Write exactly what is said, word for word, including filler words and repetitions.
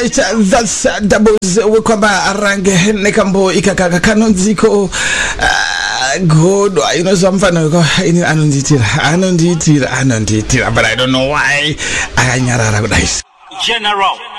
right, that's uh, doubles wekwamba arange nekambo ikakaka kanonziko uh, good, you know, some fun ini anonditira anonditira anonditira but I don't know why ayanyarara guys. General